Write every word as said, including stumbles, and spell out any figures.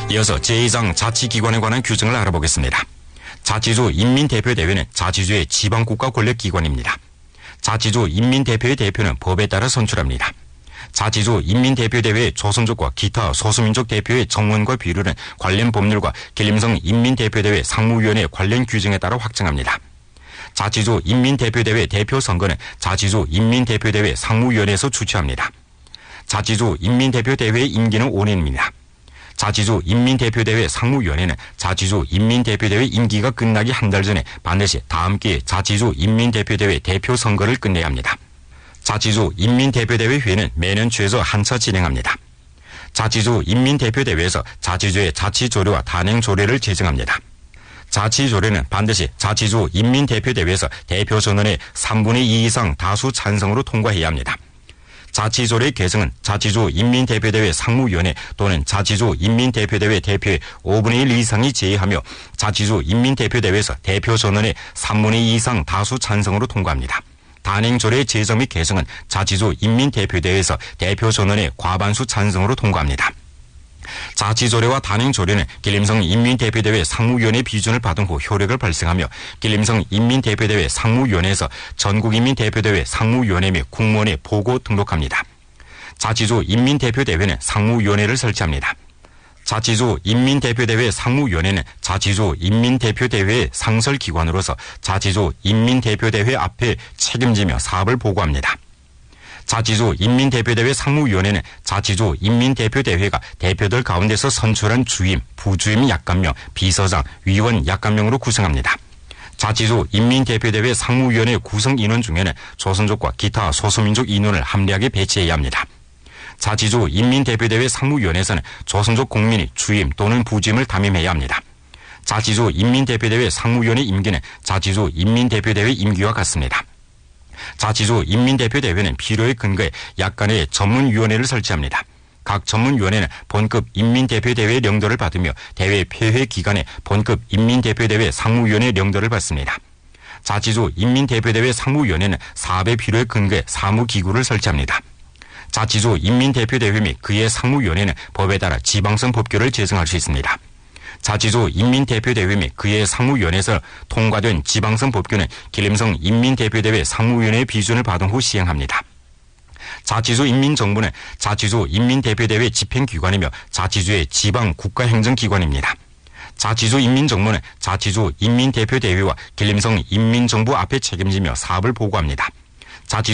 이어서 제이 장 자치기관에 관한 규정을 알아보겠습니다. 자치주 인민대표대회는 자치주의 지방국가 권력기관입니다. 자치주 인민대표의 대표는 법에 따라 선출합니다. 자치주 인민대표대회의 조선족과 기타 소수민족 대표의 정원과 비율은 관련 법률과 길림성 인민대표대회 상무위원회 관련 규정에 따라 확정합니다. 자치주 인민대표대회 대표 선거는 자치주 인민대표대회 상무위원회에서 주최합니다. 자치주 인민대표대회의 임기는 오 년입니다. 자치주 인민대표대회 상무위원회는 자치주 인민대표대회 임기가 끝나기 한 달 전에 반드시 다음 기회에 자치주 인민대표대회 대표 선거를 끝내야 합니다. 자치주 인민대표대회 회의는 매년 최소 한 차 진행합니다. 자치주 인민대표대회에서 자치주의 자치조례와 단행조례를 제정합니다. 자치조례는 반드시 자치주 인민대표대회에서 대표선언의 삼분의 이 이상 다수 찬성으로 통과해야 합니다. 자치조례 개정은 자치주 인민대표대회 상무위원회 또는 자치주 인민대표대회 대표의 오분의 일 이상이 제의하며 자치주 인민대표대회에서 대표선언의 삼분의 이 이상 다수 찬성으로 통과합니다. 단행조례 제정 및 개정은 자치주 인민대표대회에서 대표선언의 과반수 찬성으로 통과합니다. 자치조례와 단행조례는 길림성 인민대표대회 상무위원회 비준을 받은 후 효력을 발생하며 길림성 인민대표대회 상무위원회에서 전국인민대표대회 상무위원회 및 국무원에 보고 등록합니다. 자치주 인민대표대회는 상무위원회를 설치합니다. 자치주 인민대표대회 상무위원회는 자치주 인민대표대회의 상설기관으로서 자치주 인민대표대회 앞에 책임지며 사업을 보고합니다. 자치주 인민대표대회 상무위원회는 자치주 인민대표대회가 대표들 가운데서 선출한 주임, 부주임 약간명, 비서장, 위원 약간명으로 구성합니다. 자치주 인민대표대회 상무위원회 구성 인원 중에는 조선족과 기타 소수민족 인원을 합리하게 배치해야 합니다. 자치주 인민대표대회 상무위원회에서는 조선족 국민이 주임 또는 부주임을 담임해야 합니다. 자치주 인민대표대회 상무위원회 임기는 자치주 인민대표대회 임기와 같습니다. 자치주 인민대표대회는 필요에 근거해 약간의 전문위원회를 설치합니다. 각 전문위원회는 본급 인민대표대회의 령도를 받으며 대회 폐회 기간에 본급 인민대표대회 상무위원회 령도를 받습니다. 자치주 인민대표대회 상무위원회는 사업의 필요에 근거해 사무기구를 설치합니다. 자치주 인민대표대회 및 그의 상무위원회는 법에 따라 지방성 법규를 제정할 수 있습니다. 자치주 인민대표대회 및 그의 상무위원회에서 통과된 지방성 법규는 길림성 인민대표대회 상무위원회의 비준을 받은 후 시행합니다. 자치주 인민정부는 자치주 인민대표대회 집행기관이며 자치주의 지방 국가행정기관입니다. 자치주 인민정부는 자치주 인민대표대회와 길림성 인민정부 앞에 책임지며 사업을 보고합니다. 자치